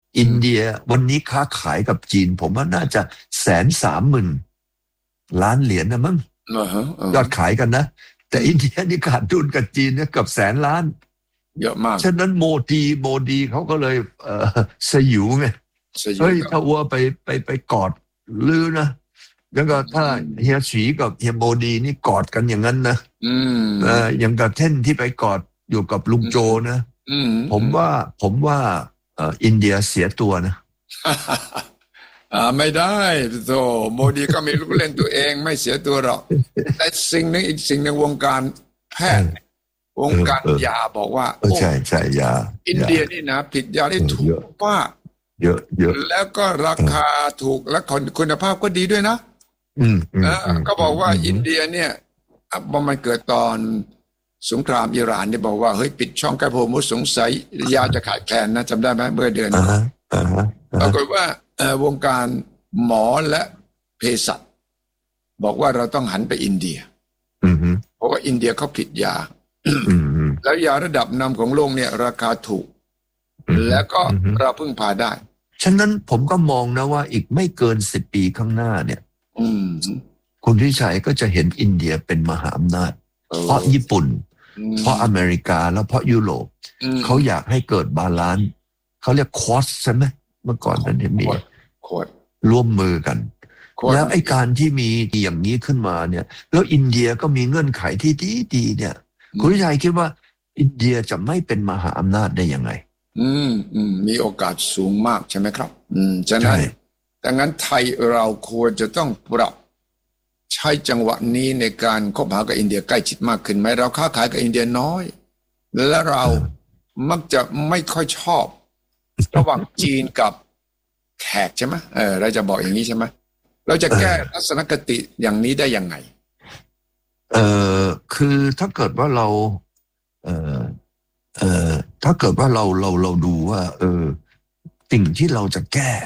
อินเดียวันนี้ค้าขายกับจีนผมว่าน่าจะ130,000 ล้านเหรียญนะมั้งยอดขายกันนะแต่อินเดียนี่ขาดทุนกับจีนเนี่ยเกือบ100,000,000,000 เยอะมากฉะนั้นโมดีเขาก็เลยสยิวไงเฮ้ยถ้าวัวไปกอดลือนะแล้วก็ถ้าเฮียสีกับเฮียโมดีนี่กอดกันอย่างนั้นนะอย่างกับเท่นที่ไปกอดอยู่กับลุงโจนะผมว่าอินเดียเสียตัวนะไม่ได้โธ่โมดีก็มีลูกเล่นตัวเองไม่เสียตัวหรอกแต่สิ่งนึงอีกสิ่งหนึ่งวงการแพทย์วงการยาบอกว่าใช่ยาอินเดียนี่นะผลิตยาได้ถูกมากเยอะแล้วก็ราคาถูกและคุณภาพก็ดีด้วยนะก็บอกว่าอินเดียเนี่ยพอมันเกิดตอนสงครามอิหร่านเนี่ยบอกว่าเฮ้ยปิดช่องแคบโฮมุสสงสัยยาจะขาดแคลนนะจำได้ไหมเมื่อเดือนปรากฏว่าวงการหมอและเภสัชบอกว่าเราต้องหันไปอินเดียเพราะว่าอินเดียเขาผลิตยาแล้วยาระดับนำของโลกเนี่ยราคาถูกแล้วก็เราพึ่งพาได้ฉะนั้นผมก็มองนะว่าอีกไม่เกิน10 ปีข้างหน้าเนี่ยคุณวิชัยก็จะเห็นอินเดียเป็นมหาอำนาจเพราะญี่ปุ่นเพราะอเมริกาแล้วเพราะยุโรปเขาอยากให้เกิดบาลานซ์เขาเรียกควอตใช่ไหมเมื่อก่อนนั้นมีร่วมมือกันแล้วไอ้การที่มีอย่างนี้ขึ้นมาเนี่ยแล้วอินเดียก็มีเงื่อนไขที่ดีเนี่ยคุณวิชัยคิดว่าอินเดียจะไม่เป็นมหาอำนาจได้ยังไงมีโอกาสสูงมากใช่ไหมครับฉะนั้นดังนั้นไทยเราควรจะต้องปรับใช้จังหวะนี้ในการคบหากับอินเดียใกล้ชิดมากขึ้นไหมเราค้าขายกับอินเดียน้อยและเรามักจะไม่ค่อยชอบระหว่างจีนกับแขกใช่ไหมเราจะบอกอย่างนี้ใช่ไหมเราจะแก้ทัศนคติอย่างนี้ได้ยังไงคือถ้าเกิดว่าเราถ้าเกิดว่าเราดูว่าสิ่งที่เราจะแก้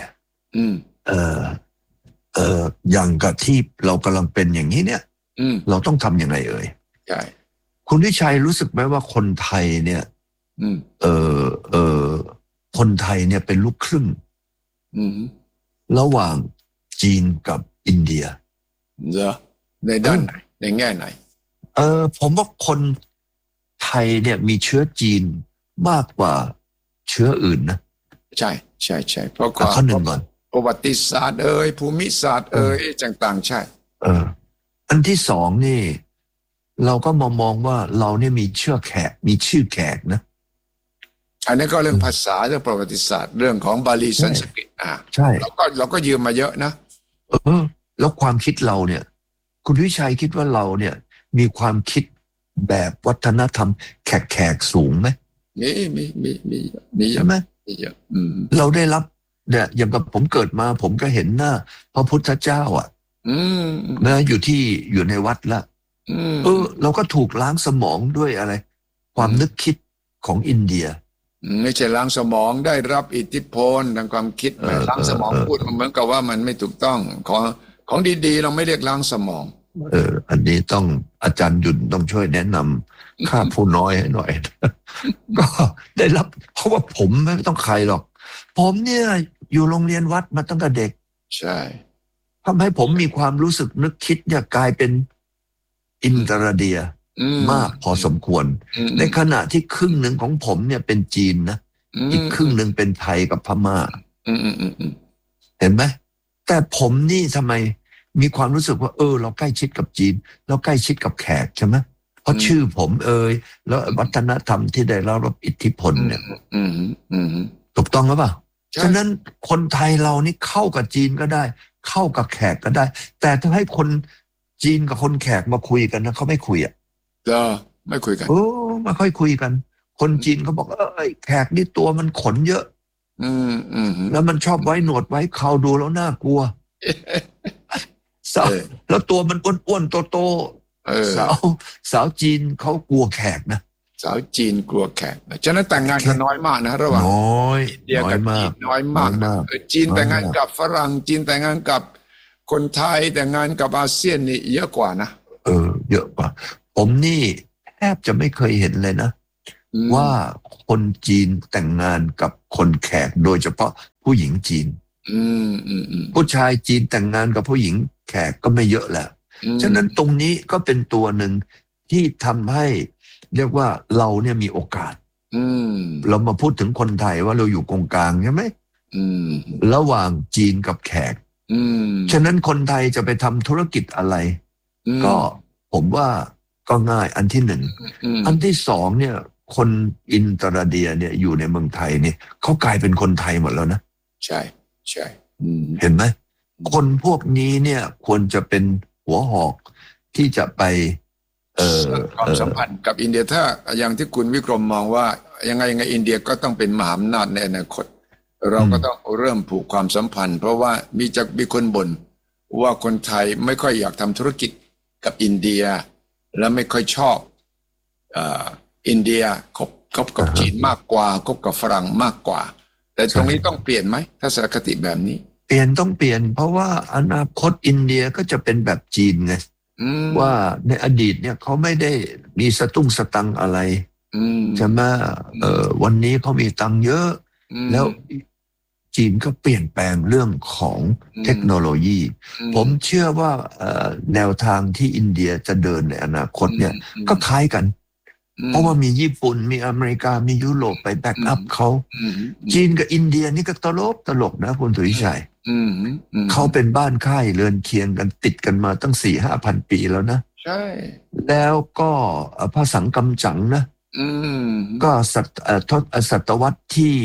อย่างกับที่เรากำลังเป็นอย่างนี้เนี่ยเราต้องทำยังไงใช่คุณวิชัยรู้สึกไหมว่าคนไทยเนี่ยคนไทยเนี่ยเป็นลูกครึ่งระหว่างจีนกับอินเดียเหรอในด้านไหนในแง่ไหนผมว่าคนไทยเนี่ยมีเชื้อจีนมากกว่าเชื้ออื่นนะใช่เพราะข้อหนึ่งก่อนประวัติศาสตร์ภูมิศาสตร์ต่างๆใช่อันที่สองนี่เราก็มองว่าเราเนี่ยมีเชื้อแขกมีชื่อแขกนะอันนี้ก็เรื่องภาษาเรื่องประวัติศาสตร์เรื่องของบาลีสันสกฤตใช่เราก็ยืมมาเยอะนะแล้วความคิดเราเนี่ยคุณวิชัยคิดว่าเราเนี่ยมีความคิดแบบวัฒนธรรมแขกสูงไหมมีใช่ไหมมีเยอะเราได้รับเนี่ยอย่างกับผมเกิดมาผมก็เห็นหน้าพระพุทธเจ้านะอยู่ในวัดละเราก็ถูกล้างสมองด้วยอะไรความนึกคิดของอินเดียไม่ใช่ล้างสมองได้รับอิทธิพลทางความคิดล้างสมองพูดเหมือนกับว่ามันไม่ถูกต้องของดีๆเราไม่เรียกล้างสมองอันนี้ต้องอาจารย์หยุ่นต้องช่วยแนะนำข้าผู้น้อยให้หน่อยก็ได้รับเพราะว่าผมไม่ต้องใครหรอกผมเนี่ยอยู่โรงเรียนวัดมาตั้งแต่เด็กใช่ทำให้ผมมีความรู้สึกนึกคิดเนี่ยกลายเป็นอินเตอร์เดียมากพอสมควรในขณะที่ครึ่งหนึ่งของผมเนี่ยเป็นจีนนะอีกครึ่งหนึ่งเป็นไทยกับพม่าเห็นไหมแต่ผมนี่ทำไมมีความรู้สึกว่าเราใกล้ชิดกับจีนเราใกล้ชิดกับแขกใช่ไหมเพราะชื่อผมแล้ววัฒนธรรมที่ได้รับอิทธิพลเนี่ยถูกต้องหรือเปล่าฉะนั้นคนไทยเรานี่เข้ากับจีนก็ได้เข้ากับแขกก็ได้แต่ถ้าให้คนจีนกับคนแขกมาคุยกันนะเขาไม่คุยไม่คุยกันไม่ค่อยคุยกันคนจีนเขาบอกแขกนี่ตัวมันขนเยอะแล้วมันชอบไว้หนวดไว้เขาดูแล้วน่ากลัวแล้วตัวมันอ้วนๆโตๆสาวจีนเขากลัวแขกนะสาวจีนกลัวแขกฉะนั้นแต่งงานกันน้อยมากนะระหว่างอินเดียกับจีนน้อยมากจีนแต่งงานกับฝรั่งจีนแต่งงานกับคนไทยแต่งงานกับอาเซียนนี่เยอะกว่านะเยอะกว่าผมนี่แทบจะไม่เคยเห็นเลยนะว่าคนจีนแต่งงานกับคนแขกโดยเฉพาะผู้หญิงจีนผู้ชายจีนแต่งงานกับผู้หญิงแขกก็ไม่เยอะแล้วฉะนั้นตรงนี้ก็เป็นตัวหนึ่งที่ทำให้เรียกว่าเราเนี่ยมีโอกาสเรามาพูดถึงคนไทยว่าเราอยู่ตรงกลางใช่ไหมระหว่างจีนกับแขกฉะนั้นคนไทยจะไปทำธุรกิจอะไรก็ผมว่าก็ง่ายอันที่หนึ่งอันที่สองเนี่ยคนอินเตอร์เดียเนี่ยอยู่ในเมืองไทยเนี่ยเขากลายเป็นคนไทยหมดแล้วนะใช่ใช่เห็นไหมคนพวกนี้เนี่ยควรจะเป็นหัวหอกที่จะไปความสัมพันธ์กับอินเดียถ้าอย่างที่คุณวิกรมมองว่ายังไงอินเดียก็ต้องเป็นมหาอำนาจในอนาคตเราก็ต้องเริ่มผูกความสัมพันธ์เพราะว่ามีคนบ่นว่าคนไทยไม่ค่อยอยากทำธุรกิจกับอินเดียและไม่ค่อยชอบอินเดียคบกับจีนมากกว่าคบกับฝรั่งมากกว่าแต่ตรงนี้ต้องเปลี่ยนไหมทัศนคติแบบนี้ต้องเปลี่ยนเพราะว่าอนาคตอินเดียก็จะเป็นแบบจีนไงว่าในอดีตเนี่ยเขาไม่ได้มีสตุ้งสตังอะไรใช่ไหมวันนี้เขามีตังเยอะแล้วจีนก็เปลี่ยนแปลงเรื่องของเทคโนโลยีผมเชื่อว่าแนวทางที่อินเดียจะเดินในอนาคตเนี่ยก็คล้ายกันเพราะว่ามีญี่ปุ่นมีอเมริกามียุโรปไปแบ็กอัพเขาจีนกับอินเดียนี่ก็ตลกนะคุณสุวิชัยเขาเป็นบ้านค่ายเรือนเคียงกันติดกันมาตั้ง 4-5,000 ปีแล้วนะใช่แล้วก็พระสังกัมจั๋งนะก็ศตวรรษที่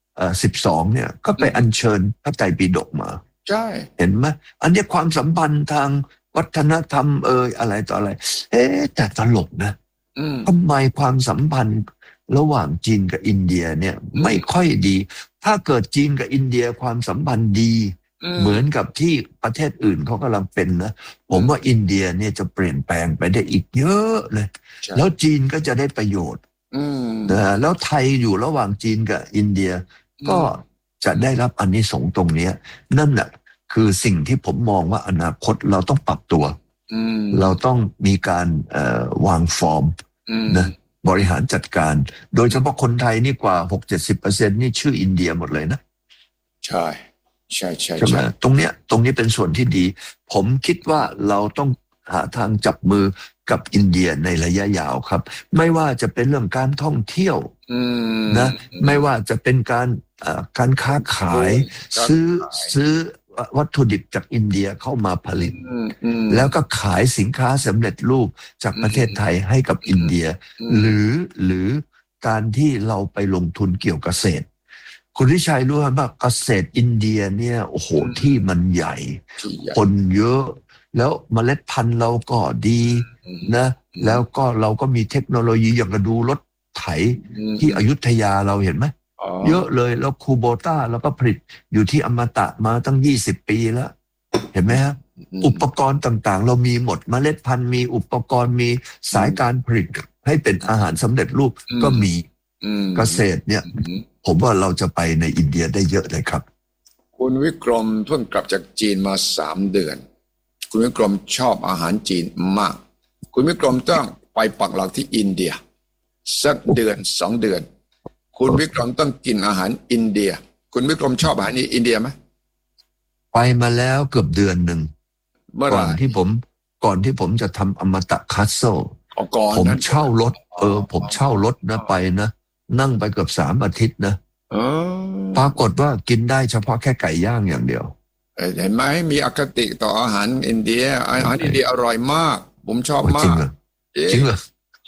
12เนี่ยก็ไปอัญเชิญพระไตรปิฎกมาใช่เห็นไหมอันนี้ความสัมพันธ์ทางวัฒนธรรมอะไรต่ออะไรแต่ตลกนะทำไมความสัมพันธ์ระหว่างจีนกับอินเดียเนี่ยไม่ค่อยดีถ้าเกิดจีนกับอินเดียความสัมพันธ์ดีเหมือนกับที่ประเทศอื่นเขากำลังเป็นนะผมว่าอินเดียเนี่ยจะเปลี่ยนแปลงไปได้อีกเยอะเลยแล้วจีนก็จะได้ประโยชน์แล้วไทยอยู่ระหว่างจีนกับอินเดียก็จะได้รับอานิสงส์ตรงนี้นั่นแหละคือสิ่งที่ผมมองว่าอนาคตเราต้องปรับตัวเราต้องมีการวางฟอร์มนะบริหารจัดการโดยเฉพาะคนไทยนี่กว่า 60-70% นี่ชื่ออินเดียหมดเลยนะใช่ตรงนี้เป็นส่วนที่ดีผมคิดว่าเราต้องหาทางจับมือกับอินเดียในระยะยาวครับไม่ว่าจะเป็นเรื่องการท่องเที่ยวนะไม่ว่าจะเป็นการค้าขายซื้อวัตถุดิบจากอินเดียเข้ามาผลิตแล้วก็ขายสินค้าสำเร็จรูปจากประเทศไทยให้กับอินเดียหรือการที่เราไปลงทุนเกี่ยวกับเกษตรคุณทิชัยรู้ไหมว่าเกษตรอินเดียเนี่ยโอ้โหที่มันใหญ่คนเยอะแล้วเมล็ดพันธุ์เราก็ดีนะแล้วก็เราก็มีเทคโนโลยีอย่างกระดูรถไถที่อยุธยาเราเห็นไหมเยอะเลยแล้วคูโบต้าแล้วก็ผลิตอยู่ที่อมตะมาตั้ง20 ปีแล้วเห็นไหมครับอุปกรณ์ต่างๆเรามีหมดเมล็ดพันธุ์มีอุปกรณ์มีสายการผลิตให้เป็นอาหารสำเร็จรูปก็มีเกษตรเนี่ยผมว่าเราจะไปในอินเดียได้เยอะเลยครับคุณวิกรมเพิ่งกลับจากจีนมา3 เดือนคุณวิกรมชอบอาหารจีนมากคุณวิกรมต้องไปปักหลักที่อินเดียสัก1-2 เดือนคุณวิกรมต้องกินอาหารอินเดียคุณวิกรมชอบอาหารอินเดียไหมไปมาแล้วเกือบเดือนหนึ่งก่อนที่ผมจะทำอมตะคัสเซิลผมเช่ารถผมเช่ารถนะไปนะนั่งไปเกือบ3 อาทิตย์นะปรากฏว่ากินได้เฉพาะแค่ไก่ย่างอย่างเดียวเห็นไหมมีอคติต่ออาหารอินเดียอาหารอินเดียอร่อยมากผมชอบมากจริงเหรอ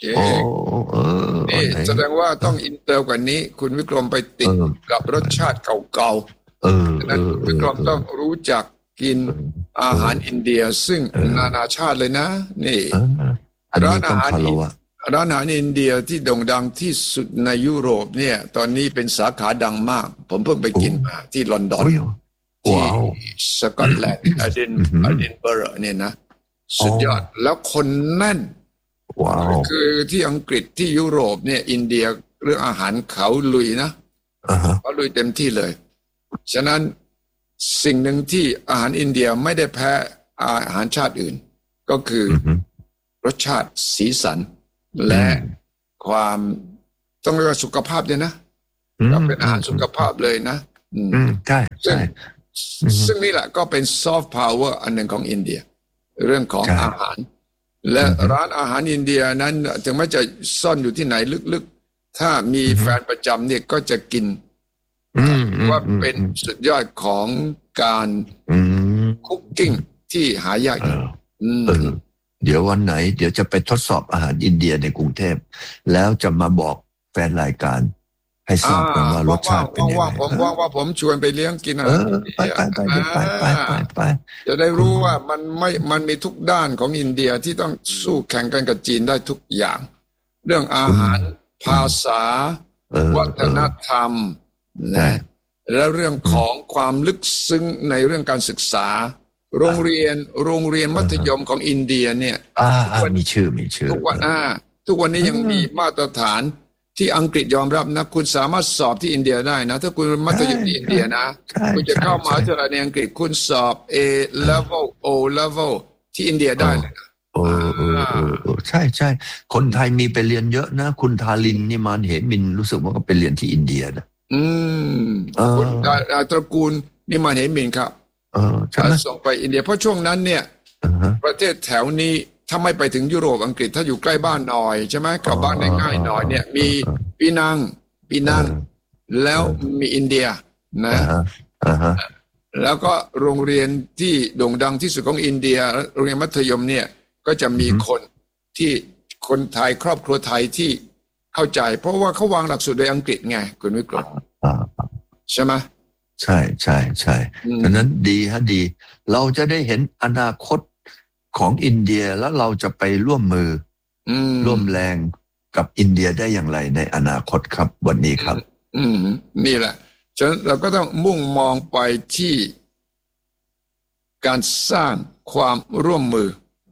แสดงว่าต้องอินเตอร์กว่านี้คุณวิกรมไปติดกับรสชาติเก่าๆนั้นคุณวิกรมต้องรู้จักกินอาหารอินเดียซึ่งนานาชาติเลยนะนี่ร้านอาหารอินเดียที่โด่งดังที่สุดในยุโรปเนี่ยตอนนี้เป็นสาขาดังมากผมเพิ่งไปกินมาที่ลอนดอนที่สกอตแลนด์อดินเบอร์เนี่ยนะสุดยอดแล้วคนแน่นคือที่อังกฤษที่ยุโรปเนี่ยอินเดียเรื่องอาหารเขาลุยนะเขาลุยเต็มที่เลยฉะนั้นสิ่งหนึ่งที่อาหารอินเดียไม่ได้แพ้อาหารชาติอื่นก็คือรสชาติสีสันและความต้องเรียกว่าสุขภาพด้วยนะก็เป็นอาหารสุขภาพเลยนะใช่ใช่ซึ่งนี่แหละก็เป็นซอฟต์พาวเวอร์อันหนึ่งของอินเดียเรื่องของอาหารและร้านอาหารอินเดียนั้นถึงแม้จะซ่อนอยู่ที่ไหนลึกๆถ้ามีแฟนประจำเนี่ยก็จะกินว่าเป็นสุดยอดของการคุกกิ้งที่หายากเดี๋ยววันไหนเดี๋ยวจะไปทดสอบอาหารอินเดียในกรุงเทพแล้วจะมาบอกแฟนรายการให้ทราบกันว่ารสชาติเป็นยังไงผมว่าผมชวนไปเลี้ยงกินอาหารไปจะได้รู้ว่ามันมีทุกด้านของอินเดียที่ต้องสู้แข่งกันกับจีนได้ทุกอย่างเรื่องอาหารภาษาวัฒนธรรมนะและเรื่องของความลึกซึ้งในเรื่องการศึกษาโรงเรียนมัธยมของอินเดียเนี่ยมีชื่อทุกวันนี้ยังมีมาตรฐานที่อังกฤษยอมรับนะคุณสามารถสอบที่อินเดียได้นะถ้าคุณมัธยมที่อินเดียนะคุณจะเข้ามหาวิทยาลัยในอังกฤษคุณสอบ A level O level ที่อินเดียได้เลยใช่คนไทยมีไปเรียนเยอะนะคุณทารินนิมานเหมินรู้สึกว่าก็ไปเรียนที่อินเดียนะคุณตระกูลนิมานเหมินครับส่งไปอินเดียเพราะช่วงนั้นเนี่ยประเทศแถวนี้ถ้าไม่ไปถึงยุโรปอังกฤษถ้าอยู่ใกล้บ้านหน่อยใช่ไหมกลับบ้านได้ง่ายหน่อยเนี่ยมีปีนังแล้วมีอินเดียนะแล้วก็โรงเรียนที่โด่งดังที่สุดของอินเดียโรงเรียนมัธยมเนี่ยก็จะมีคนไทยครอบครัวไทยที่เข้าใจเพราะว่าเขาวางหลักสูตรโดยอังกฤษไงคุณวิกรมใช่ไหมใช่ดังนั้นดีเราจะได้เห็นอนาคตของอินเดียแล้วเราจะไปร่วมมือร่วมแรงกับอินเดียได้อย่างไรในอนาคตครับวันนี้ครับนี่แหละฉะนั้นเราก็ต้องมุ่งมองไปที่การสร้างความร่วมมือ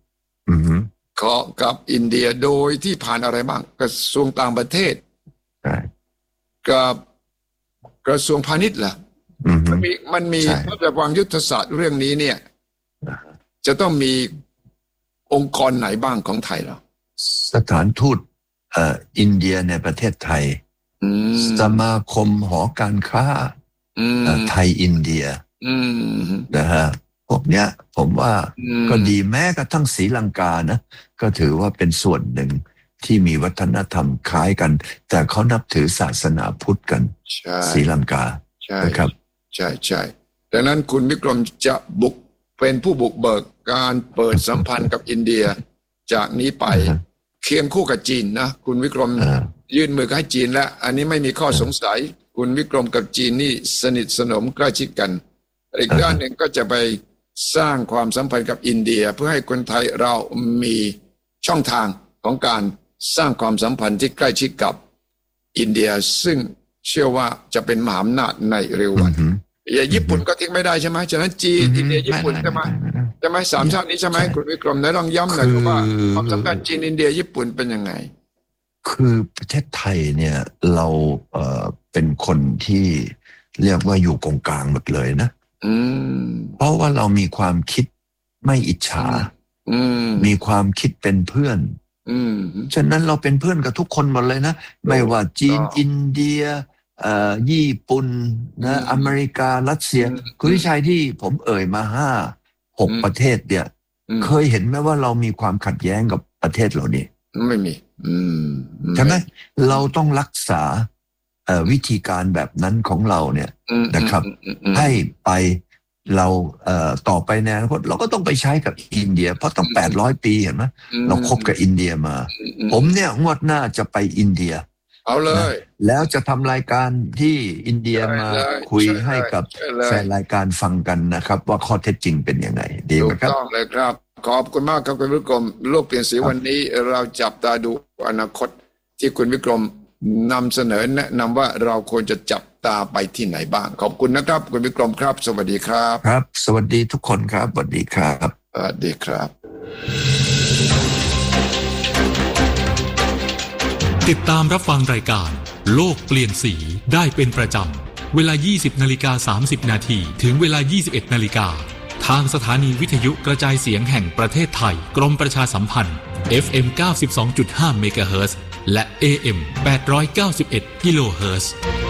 กับอินเดียโดยที่ผ่านอะไรบ้างกระทรวงต่างประเทศกับกระทรวงพาณิชย์ล่ะมันมีถ้าจะวางยุทธศาสตร์เรื่องนี้เนี่ยจะต้องมีองค์กรไหนบ้างของไทยเราสถานทูตอินเดียในประเทศไทยสมาคมหอการค้าไทยอินเดียนะฮะพวกเนี้ยผมว่าก็ดีแม้กระทั่งศรีลังกานะก็ถือว่าเป็นส่วนหนึ่งที่มีวัฒนธรรมคล้ายกันแต่เขานับถือศาสนาพุทธกันศรีลังกานะครับใช่ดังนั้นคุณวิกรมจะเป็นผู้บุกเบิกการเปิดสัมพันธ์กับอินเดียจากนี้ไปเคียงคู่กับจีนนะคุณวิกรมยื่นมือให้จีนและอันนี้ไม่มีข้อสงสัยคุณวิกรมกับจีนนี่สนิทสนมใกล้ชิดกันอีกด้านหนึ่งก็จะไปสร้างความสัมพันธ์กับอินเดียเพื่อให้คนไทยเรามีช่องทางของการสร้างความสัมพันธ์ที่ใกล้ชิดกับอินเดียซึ่งเชื่อว่าจะเป็นมหาอำนาจในเร็ววันญี่ปุ่นก็ทิ้งไม่ได้ใช่ไหมฉะนั้นจีนอินเดียญี่ปุ่นใช่ไหมสามชาตินี้ใช่ไหมคุณวิกรมได้ลองย้ำหน่อยว่าความสัมพันธ์จีนอินเดียญี่ปุ่นเป็นยังไงคือประเทศไทยเนี่ยเราเป็นคนที่เรียกว่าอยู่ตรงกลางหมดเลยนะเพราะว่าเรามีความคิดไม่อิจฉามีความคิดเป็นเพื่อนฉะนั้นเราเป็นเพื่อนกับทุกคนหมดเลยนะไม่ว่าจีนอินเดียญี่ปุ่นนะอเมริการัสเซียคุณวิชัยที่ผมเอ่ยมา5-6ประเทศเนี่ยเคยเห็นไหมว่าเรามีความขัดแย้งกับประเทศเหล่านี้ไม่มีใช่ไหมเราต้องรักษาวิธีการแบบนั้นของเราเนี่ยนะครับให้ไปเราต่อไปในอนาคตเราก็ต้องไปใช้กับอินเดียเพราะต้อง800 ปีเห็นไหมเราคบกับอินเดียมาผมเนี่ยงวดหน้าจะไปอินเดียเอาเลยแล้วจะทำรายการที่อินเดียมาคุยให้กับแฟนรายการฟังกันนะครับว่าข้อเท็จจริงเป็นยังไงดีไหมครับถูกต้องเลยครับขอบคุณมากครับคุณวิกรมโลกเปลี่ยนสีวันนี้เราจับตาดูอนาคตที่คุณวิกรมนำเสนอแนะนำว่าเราควรจะจับตาไปที่ไหนบ้างขอบคุณนะครับคุณวิกรมครับสวัสดีครับครับสวัสดีทุกคนครับสวัสดีครับสวัสดีครับติดตามรับฟังรายการโลกเปลี่ยนสีได้เป็นประจำเวลา 20:30 นาทีถึงเวลา 21 นาฬิกาทางสถานีวิทยุกระจายเสียงแห่งประเทศไทยกรมประชาสัมพันธ์ FM 92.5 เมกะเฮิรตซ์และ AM 891 กิโลเฮิรตซ์